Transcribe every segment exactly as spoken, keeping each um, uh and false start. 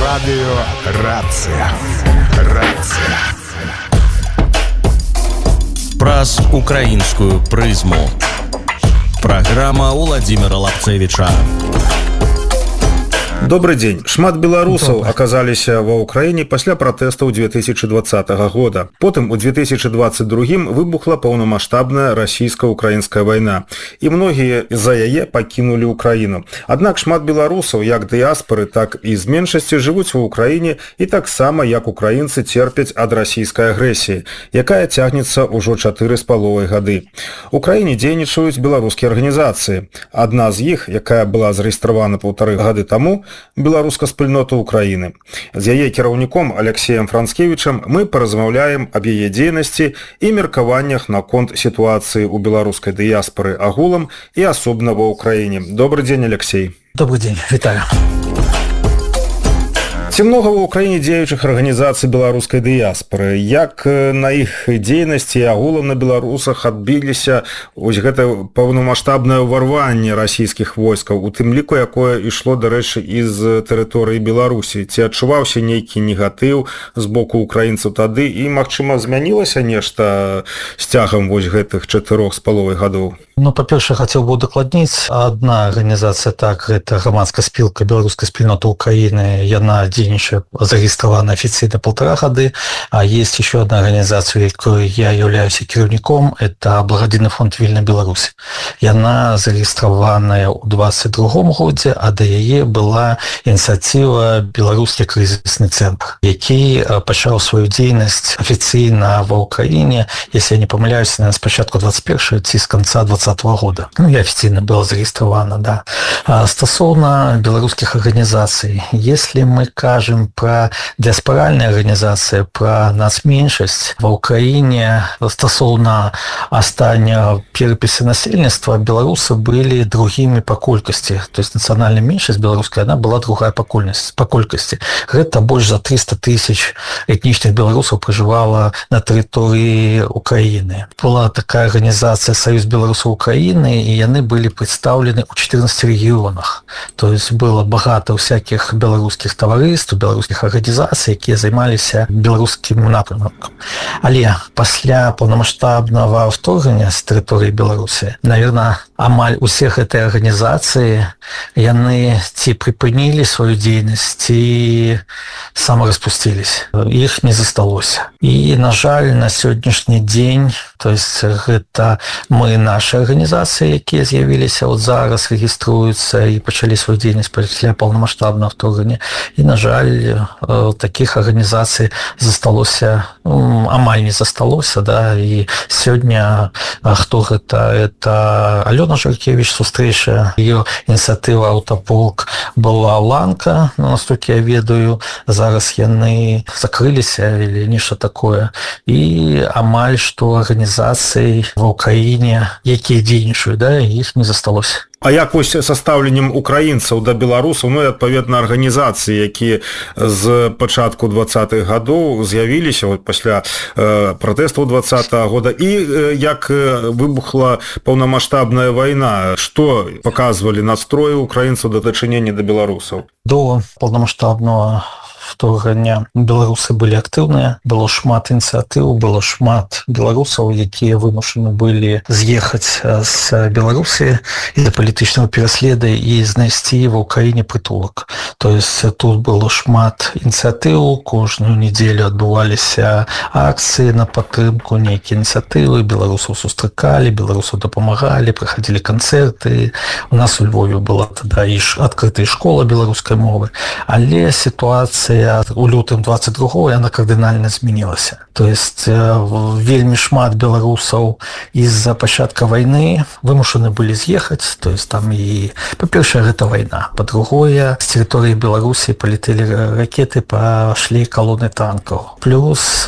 Радыё Рацыя. Рацыя. Праз украінскую прызму. Праграма Владимира Лапцевича. Добрый день. Шмат беларусаў аказаліся ва ўкраіне пасля пратэстаў две тысячи двадцатого года. Потым у две тысячи двадцать другім выбухла паўнамаштабная расійска-украінская вайна, і многія з-за яе пакінулі ўкраіну. Аднак шмат беларусаў, як дыяспары, так і з меншасці жывуць ва ўкраіне і таксама, як украінцы, церпяць ад расійскай агрэсіі, якая цягнецца ўжо чатыры з паловай гады. У краіне дзейнічаюць беларускія арганізацыі. Адна з іх, якая была зарэгістравана паўтары гады таму, беларуская спільнота Украіны. З яе кіраўніком Алексеем Францкевічам мы паразмаўляем аб яе дзейнасці і меркаваннях наконт сітуацыі ў беларускай дыяспары агулам і асобна ва ўкраіне. Добрый день, Алексей. Добрый день, вітаю. Ці многа ва ўкраіне дзеючых арганізацый беларускай дыяспары? Як на іх дзейнасці агулам на беларусах адбіліся вось гэта паўнамаштабнае ўварванне расійскіх войскаў, у тым ліку, якое ішло, дарэчы, з тэрыторыі Беларусі? Ці адчуваўся нейкі негатыў з боку украінцаў тады і, магчыма, змянілася нешта з цягам вось гэтых чатырох з паловай гадоў? Ну, па-першае, хацеў бы удакладніць, адна арганізацыя, так, гэта грамадская спілка беларускай спільноты Украіны, яна дзейнічае, зарэгістравана афіцыйна полтора гады, а есть еще одна организация, якой я являюсь кіраўніком, это Благодійны фонд Вільна Беларусь. Яна зарэгістраваная ў двадцать другом годзе, а да яе была ініцыятыва Беларускі крызісны цэнтр, які пачаў сваю дзейнасць афіцыйна ва ўкраіне, если я не памыляюсь, на спачатку двадцать первого ці з конца двадцатого года. Ну, я официально была зарегистрирована, да. А стосовно белорусских организаций, если мы кажем про диаспоральные организации, про нацменшасць в Украине, стосовно останняга переписи насельніцтва, белорусы были другими по колькости. То есть национальная меньшасць белорусская, она была другая по колькости. По колькости. Это больше за триста тысяч этничных белорусов проживало на территории Украины. Была такая организация «Союз белорусов Украины», и яны были представлены у четырнадцати регионах. То есть было багато всяких белорусских товариств, белорусских организаций, якія займаліся беларускім напрымкам. Але пасля паўнамаштабнага вторгнення з тэрыторыі Беларусі, наверное, амаль усе гэтыя арганізацыі яны ці прыпынілі сваю дзейнасць, ці самараспусціліся. Іх не засталося. І, на жаль, на сённяшні дзень, то есть гэта мы, нашы арганізацыі, якія з'явіліся вот зараз, рэгіструюцца і пачалі сваю дзейнасць пасля паўнамаштабнага вторгнення. І, на жаль, таких арганізацый засталося, амаль не засталося, да, і сёння хто гэта? Это Алёна Жаркевич, сустрэча, ее ініцыятыва «Аўтаполк» была ланка, настолькі я ведаю, зараз яны закрыліся или нешта такое, і амаль што арганізацый ва ўкраіне, якія дзейнічаюць, да, іх не засталося. А як вось са стаўленнем украінцаў да беларусаў, ну і адпаведна арганізацыі, якія з пачатку двадцатых гадоў з'явіліся вот пасля э, пратэстаў двадцатого года, і э, як выбухла паўнамаштабная вайна, што паказвалі настроі украінцаў да дачынення да беларусаў? До паўнамаштабнага вторгнення беларусы былі актыўныя, было шмат ініцыятыў, было шмат беларусаў, якія вымушаны былі з'ехаць з Беларусі з-за палітычнага пераследа і знайсці ва ўкраіне прытулак. То есть тут было шмат ініцыятыў, кожную нядзелю адбываліся акцыі на падтрымку, нейкія ініцыятывы, беларусаў сустракалі, беларусаў дапамагалі, праходзілі канцэрты. У нас у Львове была тада і адкрытая школа беларускай мовы, але сітуацыя у лютым двадцать другого яна кардынальна змянілася. То есть вельмі шмат беларусаў из-за пачатка вайны вымушаны былі з'ехаць. То есть там і, па-першае, гэта вайна. Па-другое, з тэрыторыі Беларусі палетелі ракеты, пашлі калоны танкаў. Плюс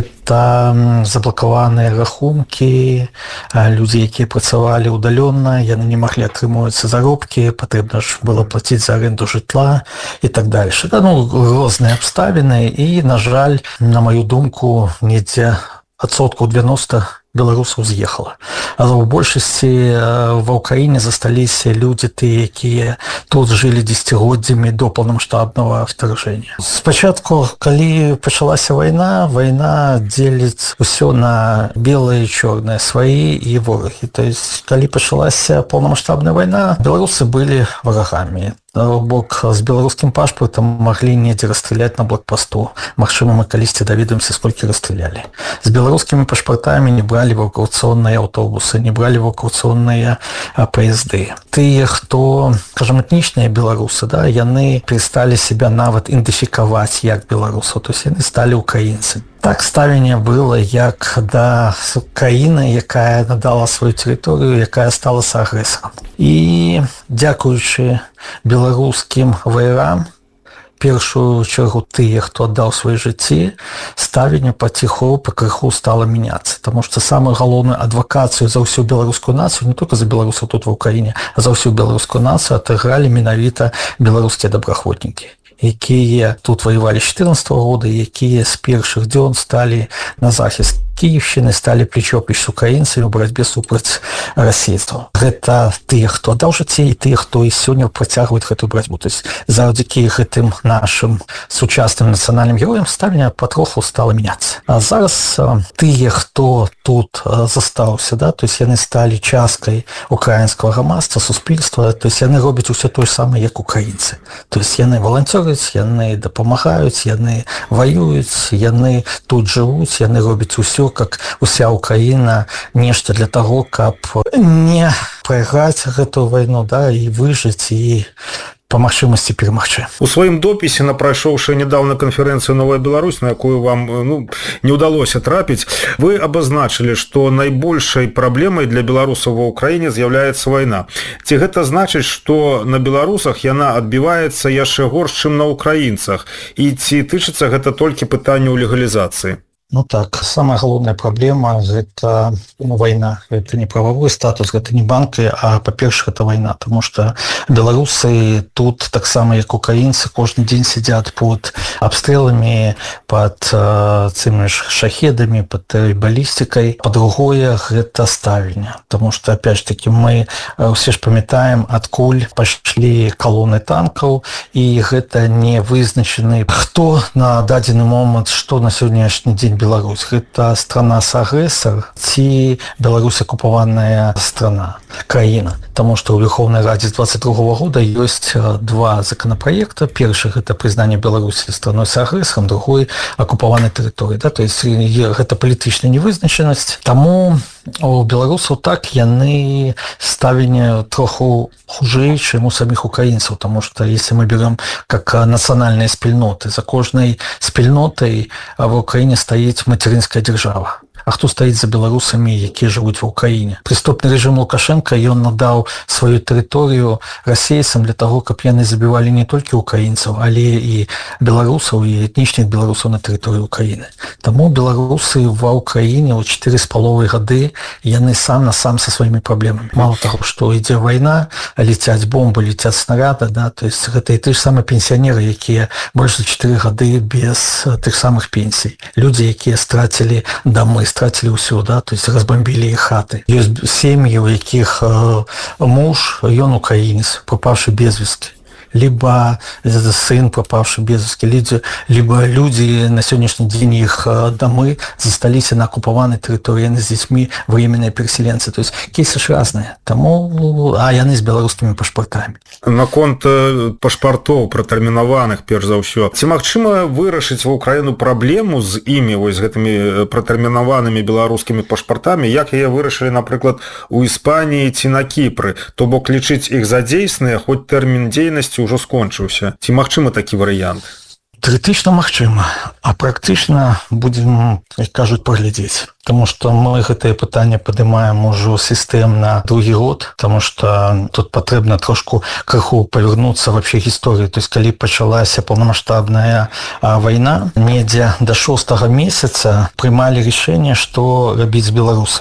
гэта заблакаваныя рахункі, людзі, якія працавалі удалённа, яны не маглі атрымоўваць заробкі, патрэбна ж было плаціць за аренду жытла і так дальше. Да, ну, розныя абставіны, і, на жаль, на маю думку, недзе адсоткаў девяносто беларусаў з'ехала. А ў большасці ва ўкраіне засталіся людзі тыя, якія тут жылі дзесяцігоддзямі до паўнамаштабнага вторжэння. Спачатку, калі пачалася вайна, вайна дзеліць усё на белыя і чорныя, сваі і ворагі. То есть, калі пачалася паўнамаштабная вайна, беларусы былі варагамі. Бок з беларускім пашпартам маглі недзе расстраляць на блокпасту. Магчыма, мы калісьці даведаемся, сколькі расстралялі. З беларускімі пашпартамі не бралі эвакуацыйныя аўтобусы, не бралі эвакуацыйныя паязды. Тыя, хто, скажем, этнічныя беларусы, да, яны пересталі себя нават ідэнтыфікаваць як беларусаў, то есть яны сталі украінцамі. Так ставленне было як да краіны, якая надала сваю тэрыторыю, якая стала агрэсарам. І дзякуючы беларускім ваярам, першую чаргу тыя, хто аддаў свае жыцці, ставленне паціху пакрыху стала мяняцца. Таму што самую галоўную адвакацыю за ўсю беларускую нацыю, не толькі за беларусаў тут ва ўкраіне, а за ўсю беларускую нацыю адыгралі менавіта беларускія добраахвотнікі, якія тут воевалі з чатырнаццатага года, якія з першых дзён сталі на захіст Киевщины, стали плечо-плеч с украинцами в борьбе супраць расейства. Гэта тыя, хто аддаў жыцці, і тыя, хто і сёння працягваюць гэтую барацьбу. То есть завдзякі гэтым нашым сучасным нацыянальным героям ставленне патроху стала мяняцца. А зараз тыя, хто тут застаўся, да, то есть яны сталі часткай украінскага грамадства, суспільства, то есть яны робяць усё тое самае, як украінцы. То есть яны валанцёраць, яны дапамагаюць, яны ваююць, яны тут жывуць, яны робяць усё как уся Украина, нешта для того, каб не прайграць гэтую вайну, да, і выжыць і по магчымасці перамагчы. У сваім допісе на прайшоўшай нядаўна канферэнцыю «Новая Беларусь», на якую вам ну, не ўдалося трапіць, вы абазначылі, што найбольшай праблемай для беларусаў ва ўкраіне з'яўляецца вайна. Ці гэта значыць, што на беларусах яна адбіваецца яшчэ горш, чым на украінцах? І ці тычыцца гэта толькі пытанняў легалізацыі? Ну так, самая галоўная праблема – гэта ну, вайна. Гэта не прававой статус, гэта не банкі, а, па-першых, гэта вайна. Таму што беларусы тут, таксама як украінцы, кожны дзень сядзяць под абстрэламі, под э, цымі ж шахедамі, под балістыкай. Па-другое, гэта ставленне. Таму што, опять ж таки, мы ўсе ж памятаем, адкуль пайшлі калоны танкаў, і гэта не вызначаны, хто на дадзены момант, што на сённяшні дзень Беларусь. Гэта страна-агрэсар ці Беларусь акупаваная страна, краіна. Таму што ў Верховнай Радзе з двадцать другого года ёсць два законапраекта. Першы – гэта прызнанне Беларусі страной-агрэсарам, другой – акупаванай тэрыторыі. Да? То есть гэта палітычная невызначанасць. Таму у беларусаў так яны ставленне троху хужэй, чым у саміх украінцаў, таму што если мы берем как нацыянальныя спільноты, за кожнай спільнотай в Украіне стаіць матэрынская дзяржава. А хто стаіць за беларусамі, якія жывуць ва ўкраіне? Прыступны рэжым Лукашенко, ён надаў сваю тэрыторыю расейцам для таго, каб яны забівалі не толькі украінцаў, але і беларусаў, і этнічных беларусаў на тэрыторыі Украіны. Таму беларусы ва ўкраіне ў чатыры з паловай гады яны сам на сам са сваімі праблемамі. Мало таго, што ідзе вайна, летяць бомбы, летяць снаряды, да, то есть гэта і ты ж самыя пенсіянеры, якія больш за чатыры гады без тых самых пенсій. Людзі, якія страцілі дамы, страцілі ўсё, да, то есть разбомбілі іх хаты. Ёсць сем'і, у якіх э, муж, ён украінец, прапаўшы без весткі. Либо сын, пропавший без вести, либо люди на сегодняшний день их домы застались на оккупованной территории с детьми, временные переселенцы. То есть кейсы ж разные. Тому, а яны с белорусскими пашпартами. Наконт пашпартоў пратэрмінаваных, перш за ўсё. Ці магчыма вырашыць ва ўкраіну праблему з імі, вось гэтымі пратэрмінаванымі беларускімі пашпартамі, як яе вырашылі, напрыклад, у Іспаніі ці на Кіпры, то бок лічыць іх за дзейсныя, хоць тэрмін дзейнасці ўжо скончыўся. Ці магчыма такі варыянт? Тэарэтычна магчыма, а практычна будзем, як кажуць, паглядзець. Таму што мы гэтае пытанне падымаем ужо сістэмна другі год, таму што тут патрэбна трошку крыху павярнуцца вообще гісторыі. То есть калі пачалася паўнамаштабная вайна, недзе да шостага месяца прымалі рашэнне, што рабіць з беларусамі.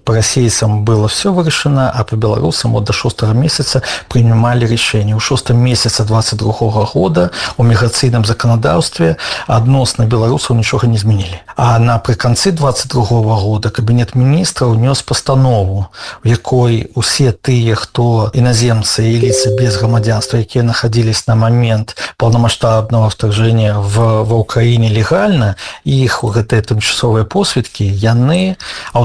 по расейцам было все вырашана, а по беларусам вот до шостага месяца принимали решение. У шостым месяца двадцать другого года у міграцыйным законодаўстве адносна беларусаў нічога не змянілі. А напрыканцы двадцать другого года кабінет міністраў унёс пастанову, у якой усе тыя, хто іназемцы і лица без грамадзянства, якія находились на момент полномасштабного вторжения в, в Украине легально, іх у гэтыя тымчасовыя посведкі, яны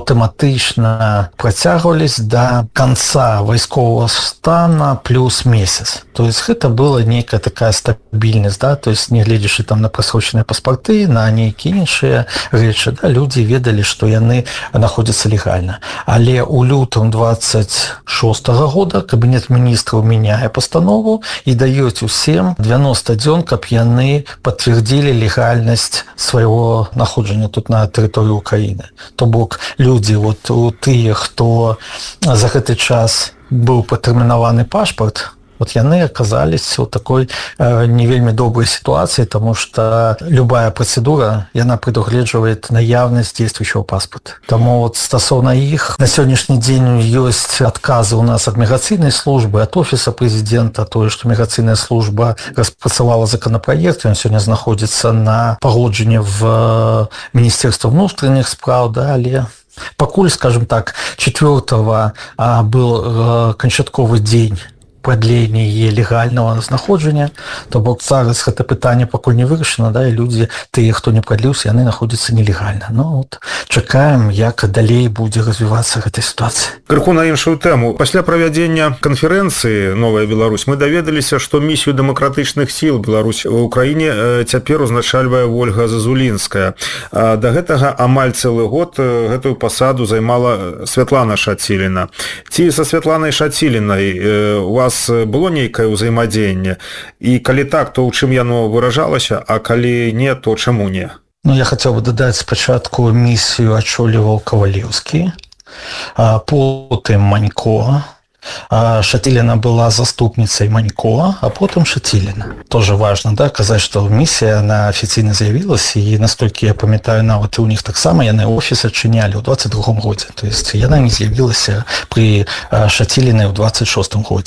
аўтаматычна працягвались до конца вайскового стана плюс месяц. То есть гэта была некая такая стабільнасць, да? То есть не гледзячы там на прасрочаныя паспарты, на нейкія іншыя рэчы, да? Людзі ведалі, што яны находзяцца легальна. Але у лютым двадцать шостага года кабінет міністраў мяняе пастанову і даюць усім девяносто дзён, каб яны пацвердзілі легальнасць свайго находжання тут на тэрыторыі Украіны. То бок людзі, вот у тыя, хто за гэты час быў патэрмінаваны пашпарт, вот яны оказались у такой э, не вельмі доброй ситуации, потому что любая процедура, яна предугледживает наявность действующего паспорта. Тому вот стосовно их на сегодняшний день есть отказы у нас от миграционной службы, от офиса президента, то, что миграционная служба распрацавала законопроект, он сегодня находится на погоджении в Министерстве внутренних справ, да, але покуль, скажем так, четвёртого а, был а, канчатковый день прадлення легального знаходжання, то бок зараз гэта пытанне пакуль не вырашана, да, і людзі, тыя, хто не прадліўся, яны находзяцца нелегальна. Ну, от, чакаем, як далей будзе развівацца гэта сітуацыя. Крыху на іншую тэму. Пасля правядзення канферэнцыі «Новая Беларусь» мы даведаліся, што місію дэмакратычных сіл Беларусь в Украіне цяпер узначальвае Ольга Зазулінская. Да гэтага амаль цэлы год гэтую пасаду займала Святлана Шаціліна. Ці са Святланай Шацілінай у вас было нейкае ўзаемадзеянне, і калі так, то ў чым яно выражалася, а калі не, то чаму не? Ну, я хотел бы дадаць спачатку місію ачоліваў Кавалеўскі, потым Манько. Шаціліна была заступницей Манько, а потом Шаціліна. Тоже важно, да, казаць, што місія, она офіцыйна заявілась, і, насколько я памятаю, нават і у них таксама яны офіс адчынялі ў двадцать другом годзе. То есть яна не з'явілася при Шацілінай у двадцать шостым годзе.